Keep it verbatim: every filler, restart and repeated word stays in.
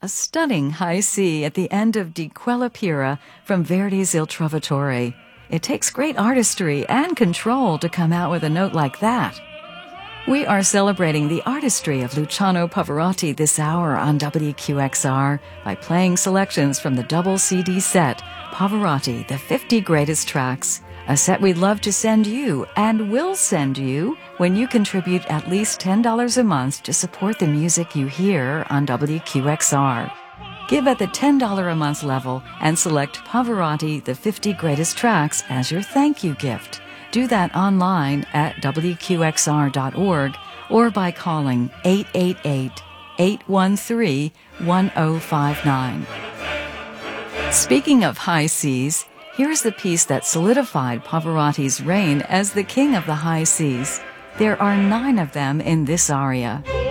a stunning high C at the end of Di Quella Pira from Verdi's Il Trovatore. It takes great artistry and control to come out with a note like that. We are celebrating the artistry of Luciano Pavarotti this hour on W Q X R by playing selections from the double C D set, Pavarotti, the fifty Greatest Tracks, a set we'd love to send you and will send you when you contribute at least ten dollars a month to support the music you hear on W Q X R. Give at the ten dollars a month level and select Pavarotti, the fifty Greatest Tracks as your thank you gift. Do that online at W Q X R dot org or by calling eight eight eight, eight one three, one zero five nine. Speaking of high C's, here's the piece that solidified Pavarotti's reign as the king of the high C's. There are nine of them in this aria.